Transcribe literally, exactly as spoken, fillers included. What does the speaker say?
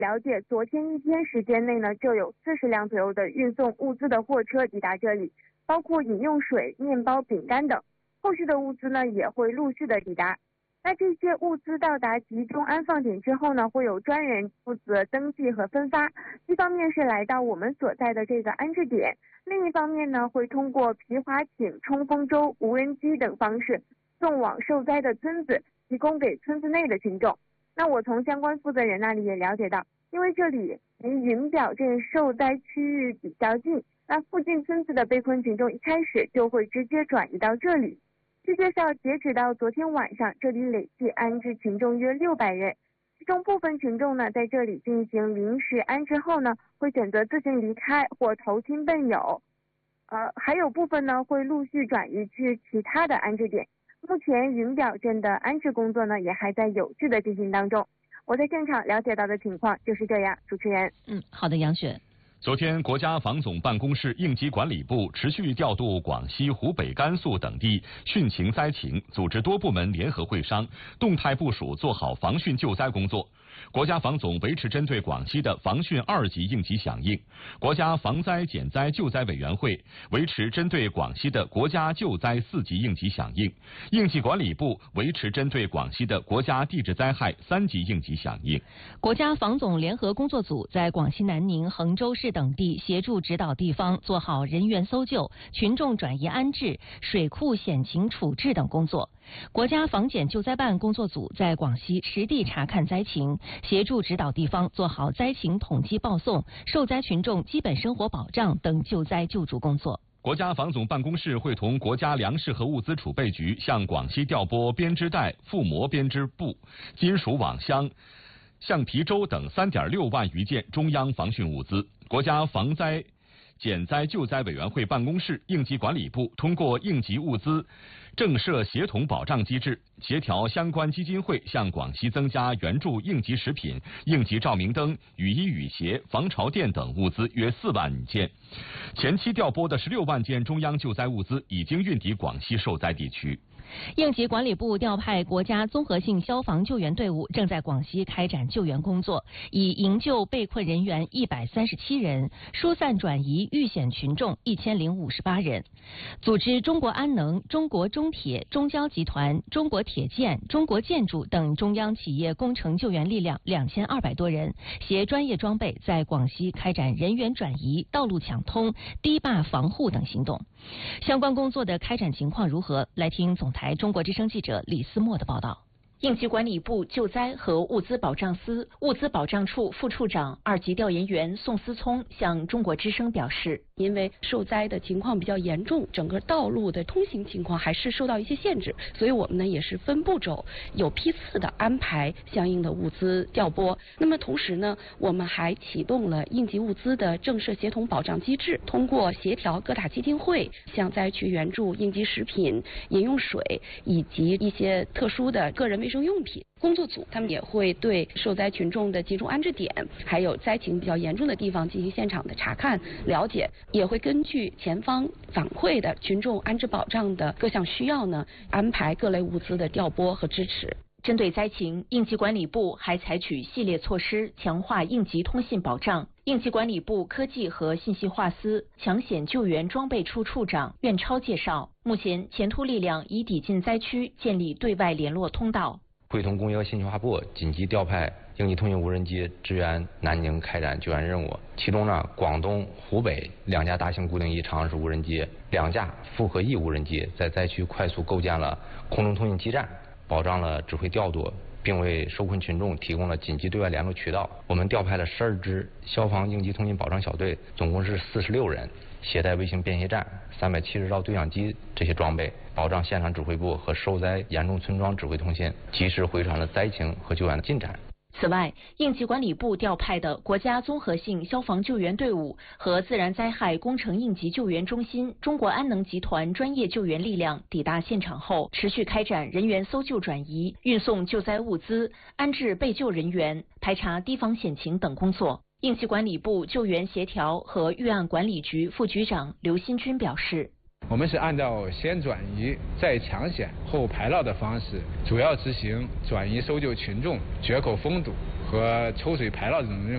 了解，昨天一天时间内呢，就有四十辆左右的运送物资的货车抵达这里，包括饮用水、面包、饼干等。后续的物资呢也会陆续的抵达。那这些物资到达集中安放点之后呢，会有专人负责登记和分发。一方面是来到我们所在的这个安置点，另一方面呢，会通过皮划艇、冲锋舟、无人机等方式送往受灾的村子，提供给村子内的群众。那我从相关负责人那里也了解到，因为这里离云表镇受灾区域比较近，那附近村子的被困群众一开始就会直接转移到这里。据介绍，截止到昨天晚上，这里累计安置群众约六百人，其中部分群众呢在这里进行临时安置后呢，会选择自行离开或投亲奔友，呃，还有部分呢会陆续转移去其他的安置点。目前云表镇的安置工作呢也还在有序的进行当中。我在现场了解到的情况就是这样，主持人。 嗯，好的，杨雪。 昨天，国家防总办公室应急管理部持续调度广西、湖北、甘肃等地汛情灾情，组织多部门联合会商，动态部署做好防汛救灾工作。国家防总维持针对广西的防汛二级应急响应，国家防灾减灾救灾委员会维持针对广西的国家救灾四级应急响应，应急管理部维持针对广西的国家地质灾害三级应急响应。 国家防总联合工作组在广西南宁、衡州市等地协助指导地方做好人员搜救、群众转移安置、水库险情处置等工作。国家防检救灾办工作组在广西实地查看灾情，协助指导地方做好灾情统计报送、受灾群众基本生活保障等救灾救助工作。 国家防总办公室会同国家粮食和物资储备局向广西调拨编织袋、覆膜编织布、金属网箱、橡皮舟等 三点六万余件中央防汛物资。国家防灾减灾救灾委员会办公室、应急管理部通过应急物资政设协同保障机制，协调相关基金会向广西增加援助应急食品、应急照明灯、雨衣雨鞋、防潮垫等物资约四万件。前期调拨的十六万件中央救灾物资已经运抵广西受灾地区。 应急管理部调派国家综合性消防救援队伍正在广西开展救援工作，已营救被困人员一百三十七人，疏散转移遇险群众一千零五十八人。组织中国安能、中国中铁、中交集团、中国铁建、中国建筑等中央企业工程救援力量两千二百多人，携专业装备在广西开展人员转移、道路抢通、堤坝防护等行动。相关工作的开展情况如何？来听总台中国之声记者李思墨的报道。应急管理部救灾和物资保障司物资保障处副处长、二级调研员宋思聪向中国之声表示， 因为受灾的情况比较严重，整个道路的通行情况还是受到一些限制，所以我们呢也是分步骤、有批次的安排相应的物资调拨。那么同时呢，我们还启动了应急物资的政设协同保障机制，通过协调各大基金会向灾区援助应急食品、饮用水以及一些特殊的个人卫生用品。工作组他们也会对受灾群众的集中安置点，还有灾情比较严重的地方进行现场的查看了解，也会根据前方反馈的群众安置保障的各项需要呢，安排各类物资的调拨和支持。 针对灾情，应急管理部还采取系列措施，强化应急通信保障。应急管理部科技和信息化司抢险救援装备处处长苑超介绍，目前前突力量已抵近灾区，建立对外联络通道。 会同工业和信息化部紧急调派应急通信无人机支援南宁开展救援任务。其中呢，广东、湖北两架大型固定翼长式无人机，两架复合翼无人机在灾区快速构建了空中通信基站，保障了指挥调度，并为受困群众提供了紧急对外联络渠道。我们调派了十二支消防应急通信保障小队，总共是四十六人，携带卫星便携站、三百七十兆对讲机这些装备，保障现场指挥部和受灾严重村庄指挥通信，及时回传了灾情和救援的进展。 此外，应急管理部调派的国家综合性消防救援队伍和自然灾害工程应急救援中心中国安能集团专业救援力量抵达现场后，持续开展人员搜救转移、运送救灾物资、安置被救人员、排查堤防险情等工作。应急管理部救援协调和预案管理局副局长刘新军表示， 我们是按照先转移再抢险后排涝的方式，主要执行转移搜救群众、决口封堵和抽水排涝这种任